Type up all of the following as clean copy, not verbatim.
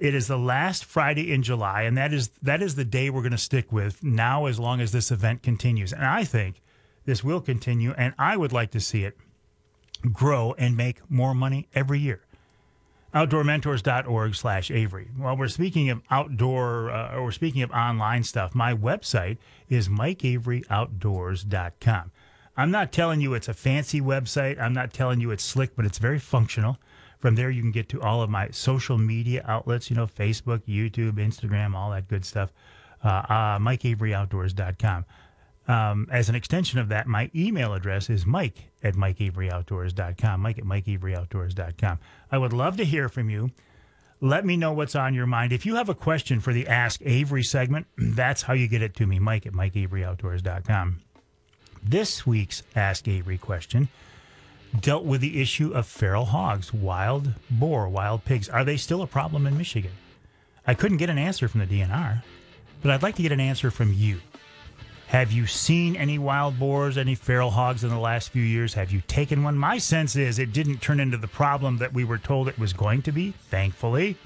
It is the last Friday in July, and that is the day we're going to stick with now as long as this event continues. And I think this will continue, and I would like to see it grow and make more money every year. OutdoorMentors.org/Avery. While we're speaking of we're speaking of online stuff, my website is MikeAveryOutdoors.com. I'm not telling you it's a fancy website. I'm not telling you it's slick, but it's very functional. From there, you can get to all of my social media outlets, Facebook, YouTube, Instagram, all that good stuff. MikeAveryOutdoors.com. As an extension of that, my email address is mike@MikeAveryOutdoors.com, mike@MikeAveryOutdoors.com. I would love to hear from you. Let me know what's on your mind. If you have a question for the Ask Avery segment, that's how you get it to me, mike@MikeAveryOutdoors.com. This week's Ask Avery question dealt with the issue of feral hogs, wild boar, wild pigs. Are they still a problem in Michigan? I couldn't get an answer from the DNR, but I'd like to get an answer from you. Have you seen any wild boars, any feral hogs in the last few years? Have you taken one? My sense is it didn't turn into the problem that we were told it was going to be, thankfully.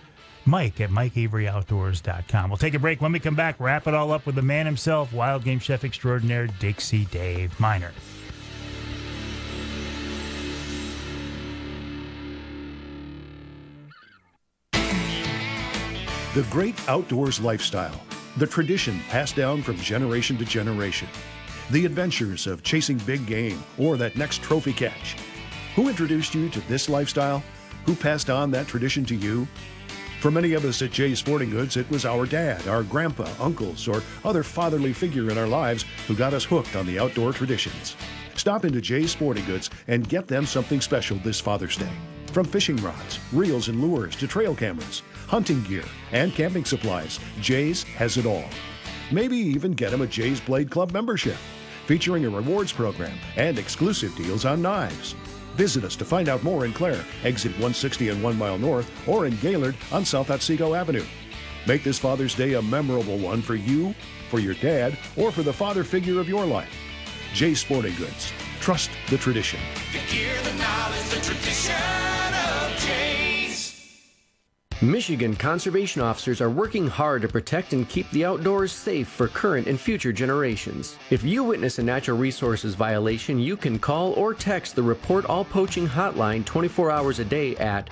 Mike@MikeAveryOutdoors.com. We'll take a break. When we come back, wrap it all up with the man himself, wild game chef extraordinaire, Dixie Dave Miner. The great outdoors lifestyle. The tradition passed down from generation to generation. The adventures of chasing big game or that next trophy catch. Who introduced you to this lifestyle? Who passed on that tradition to you? For many of us at Jay's Sporting Goods, it was our dad, our grandpa, uncles, or other fatherly figure in our lives who got us hooked on the outdoor traditions. Stop into Jay's Sporting Goods and get them something special this Father's Day. From fishing rods, reels and lures to trail cameras, hunting gear, and camping supplies, Jay's has it all. Maybe even get them a Jay's Blade Club membership, featuring a rewards program and exclusive deals on knives. Visit us to find out more in Clare, exit 160 and 1 mile north, or in Gaylord on South Otsego Avenue. Make this Father's Day a memorable one for you, for your dad, or for the father figure of your life. Jay's Sporting Goods. Trust the tradition. The gear, the knowledge, the tradition of Jay's. Michigan conservation officers are working hard to protect and keep the outdoors safe for current and future generations. If you witness a natural resources violation, you can call or text the Report All Poaching hotline 24 hours a day at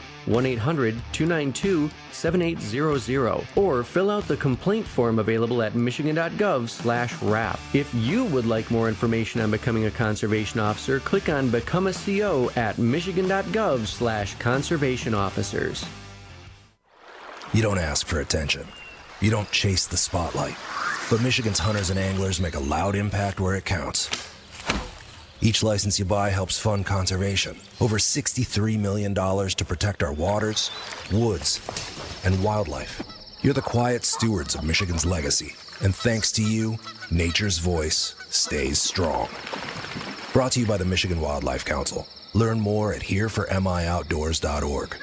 1-800-292-7800 or fill out the complaint form available at michigan.gov/RAP. If you would like more information on becoming a conservation officer, click on Become a CO at michigan.gov/conservation officers. You don't ask for attention. You don't chase the spotlight. But Michigan's hunters and anglers make a loud impact where it counts. Each license you buy helps fund conservation. Over $63 million to protect our waters, woods, and wildlife. You're the quiet stewards of Michigan's legacy. And thanks to you, nature's voice stays strong. Brought to you by the Michigan Wildlife Council. Learn more at hereformioutdoors.org.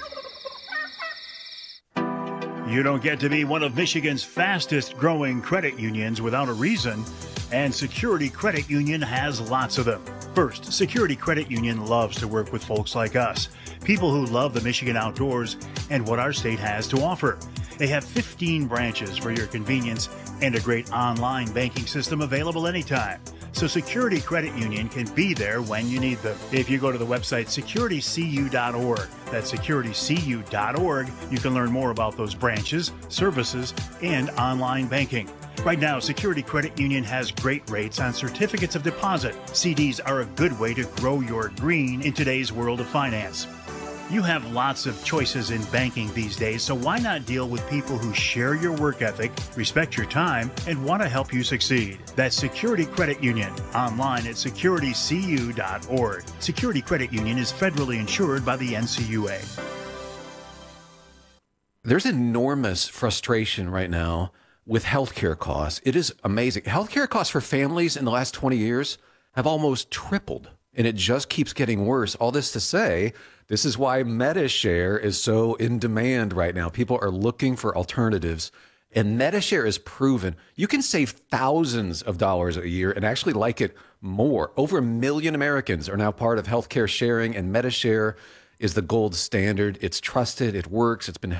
You don't get to be one of Michigan's fastest growing credit unions without a reason, and Security Credit Union has lots of them. First, Security Credit Union loves to work with folks like us, people who love the Michigan outdoors and what our state has to offer. They have 15 branches for your convenience and a great online banking system available anytime. So Security Credit Union can be there when you need them. If you go to the website securitycu.org, that's securitycu.org, you can learn more about those branches, services, and online banking. Right now, Security Credit Union has great rates on certificates of deposit. CDs are a good way to grow your green in today's world of finance. You have lots of choices in banking these days, so why not deal with people who share your work ethic, respect your time, and want to help you succeed? That's Security Credit Union, online at securitycu.org. Security Credit Union is federally insured by the NCUA. There's enormous frustration right now with healthcare costs. It is amazing. Healthcare costs for families in the last 20 years have almost tripled, and it just keeps getting worse. All this to say, this is why MediShare is so in demand right now. People are looking for alternatives, and MediShare is proven. You can save thousands of dollars a year and actually like it more. Over 1 million Americans are now part of healthcare sharing, and MediShare is the gold standard. It's trusted. It works. It's been